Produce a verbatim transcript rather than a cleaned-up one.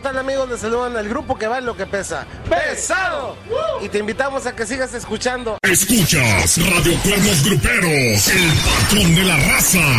tal, amigos? Les saludan al grupo que vale lo que pesa. ¡Pesado! Y te invitamos a que sigas escuchando. Escuchas Radio Cuernos Gruperos, el patrón de la raza.